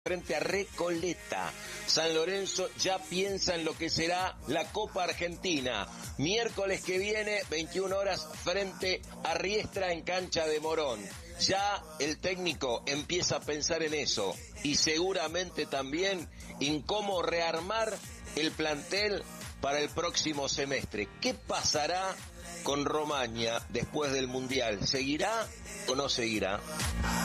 frente a Recoleta. San Lorenzo ya piensa en lo que será la Copa Argentina. Miércoles que viene, 21 horas, frente a Riestra en cancha de Morón. Ya el técnico empieza a pensar en eso y seguramente también en cómo rearmar el plantel para el próximo semestre. ¿Qué pasará con Romaña después del Mundial? ¿Seguirá o no seguirá?